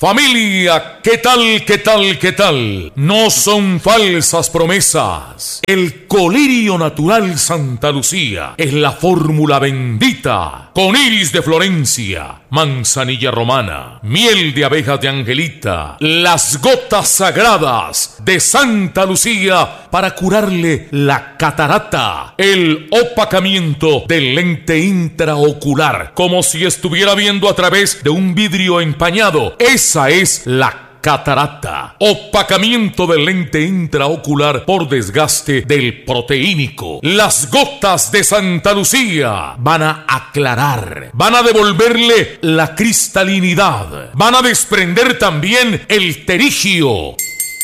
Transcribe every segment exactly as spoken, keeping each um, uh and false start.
Familia, ¿qué tal, qué tal, qué tal? No son falsas promesas. El colirio natural Santa Lucía es la fórmula bendita. Con iris de Florencia, manzanilla romana, miel de abejas de Angelita, las gotas sagradas de Santa Lucía para curarle la catarata, el opacamiento del lente intraocular, como si estuviera viendo a través de un vidrio empañado. Esa es la catarata, opacamiento del lente intraocular por desgaste del proteínico. Las gotas de Santa Lucía van a aclarar, van a devolverle la cristalinidad, van a desprender también el terigio,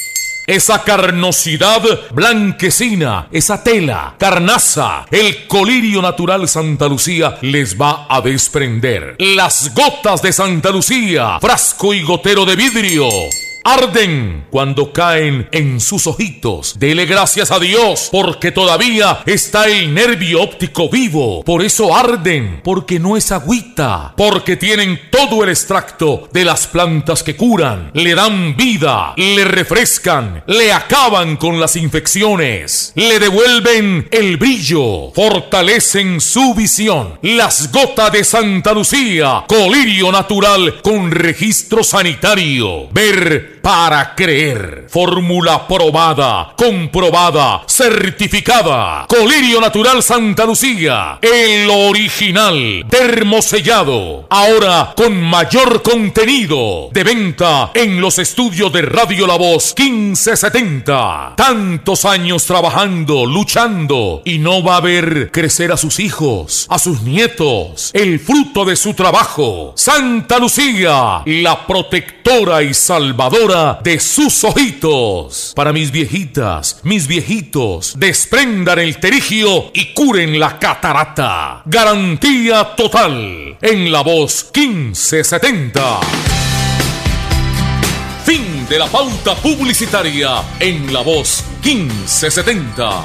esa carnosidad blanquecina, esa tela carnaza. El colirio natural Santa Lucía les va a desprender. Las gotas de Santa Lucía, frasco y gotero de vidrio, arden cuando caen en sus ojitos. Dele gracias a Dios porque todavía está el nervio óptico vivo. Por eso arden, porque no es agüita, porque tienen todo el extracto de las plantas que curan, le dan vida, le refrescan, le acaban con las infecciones, le devuelven el brillo, fortalecen su visión. Las gotas de Santa Lucía, colirio natural con registro sanitario. Ver para creer. Fórmula probada, comprobada, certificada. Colirio natural Santa Lucía, el original, termosellado. Ahora con mayor contenido. De venta en los estudios de Radio La Voz quince setenta. Tantos años trabajando, luchando, y no va a ver crecer a sus hijos, a sus nietos, el fruto de su trabajo. Santa Lucía, la protectora y salvadora de sus ojitos. Para mis viejitas, mis viejitos, desprendan el terigio y curen la catarata. Garantía total en La Voz quince setenta. Fin de la pauta publicitaria en La Voz quince setenta.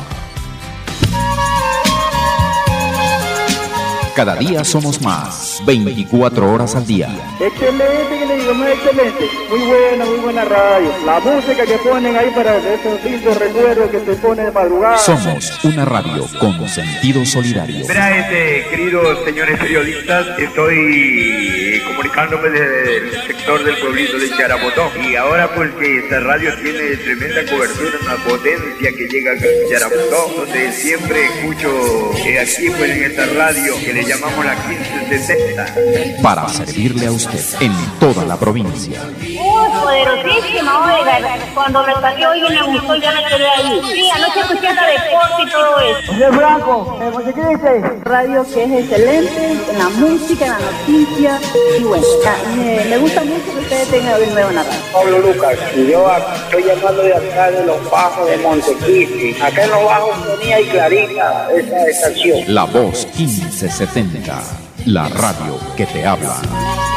Cada día somos más, veinticuatro horas al día. Excelente, que le digo, muy excelente. Muy buena, muy buena radio. La música que ponen ahí para esos lindos recuerdos que se pone de madrugada. Somos una radio con sentido solidario. Verá, este, queridos señores periodistas, estoy comunicándome desde el sector del pueblito de Charamotón. Y ahora pues que esta radio tiene tremenda cobertura, una potencia que llega a Charamotón, donde siempre escucho eh, aquí pues en esta radio que le llamamos la quince setenta. Para servirle a usted en toda la provincia. Uy, poderosísima, oiga. Cuando me salió hoy me gustó, ya me quedé ahí. Sí, anoche escuchando deporte y todo eso. José Franco, eh, ¿qué dice? Radio que es excelente, en la música, en la noticia. Y bueno, me, me gusta mucho que ustedes tengan hoy nuevo en la radio. Pablo Lucas, y yo estoy llamando de acá de los bajos de Montecristi. Acá en los bajos ponía y clarita esa estación. La Voz quince setenta, la radio que te habla.